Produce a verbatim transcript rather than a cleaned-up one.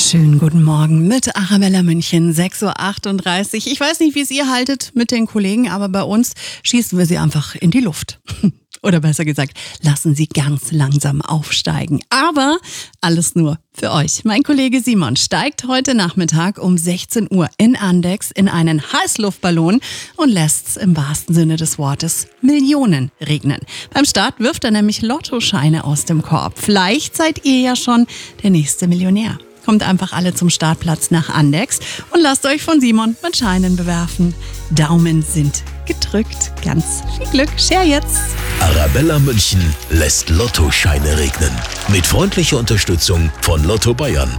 Schönen guten Morgen mit Arabella München, sechs Uhr achtunddreißig. Ich weiß nicht, wie es ihr haltet mit den Kollegen, aber bei uns schießen wir sie einfach in die Luft. Oder besser gesagt, lassen sie ganz langsam aufsteigen. Aber alles nur für euch. Mein Kollege Simon steigt heute Nachmittag um sechzehn Uhr in Andechs in einen Heißluftballon und lässt's im wahrsten Sinne des Wortes Millionen regnen. Beim Start wirft er nämlich Lottoscheine aus dem Korb. Vielleicht seid ihr ja schon der nächste Millionär. Kommt einfach alle zum Startplatz nach Andechs und lasst euch von Simon mit Scheinen bewerfen. Daumen sind gedrückt. Ganz viel Glück. Share jetzt. Arabella München lässt Lottoscheine regnen. Mit freundlicher Unterstützung von Lotto Bayern.